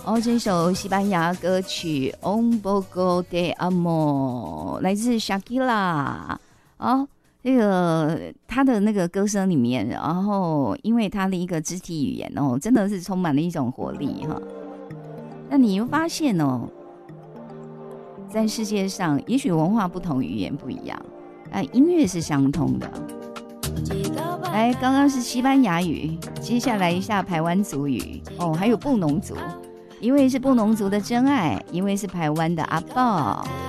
这首西班牙歌曲《Un poco de amor》来自 Shakira。这个他的那个歌声里面，然后因为他的一个肢体语言真的是充满了一种活力哈。那你又发现在世界上，也许文化不同，语言不一样，音乐是相通的。来，刚刚是西班牙语，接下来一下排湾族语还有布农族，一位是布农族的真爱，一位是排湾的阿豹。